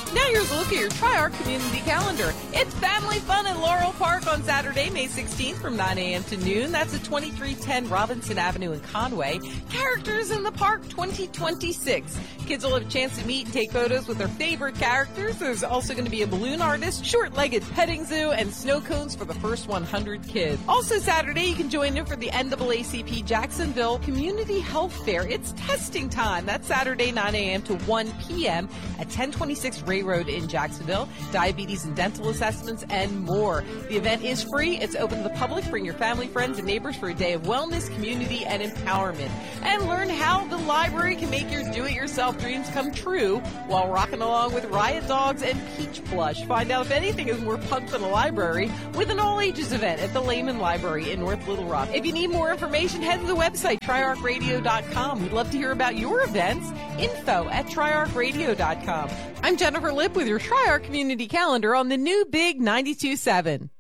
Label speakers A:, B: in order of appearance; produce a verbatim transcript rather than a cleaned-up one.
A: Now here's a look at your Tri-Arc community calendar. It's family fun at Laurel Park on Saturday, May sixteenth from nine a.m. to noon. That's at twenty-three ten Robinson Avenue in Conway. Characters in the Park twenty twenty-six. Kids will have a chance to meet and take photos with their favorite characters. There's also going to be a balloon artist, short-legged petting zoo, and snow cones for the first one hundred kids. Also Saturday, you can join in for the N double A C P Jacksonville Community Health Fair. It's testing time. That's Saturday, nine a.m. to one p.m. at ten twenty-six Ray Road in Jacksonville. Diabetes and dental assessments and more. The event is free. It's open to the public. Bring your family, friends, and neighbors for a day of wellness, community, and empowerment. And learn how the library can make your do-it-yourself dreams come true while rocking along with Riot Dogs and Peach Plush. Find out if anything is more punk than a library with an all-ages event at the Lehman Library in North Little Rock. If you need more information, head to the website, tri arc radio dot com. We'd love to hear about your events. Info at tri arc radio dot com. I'm Jennifer Lipp with your Tri-Arc Community Calendar on the new Big ninety-two point seven.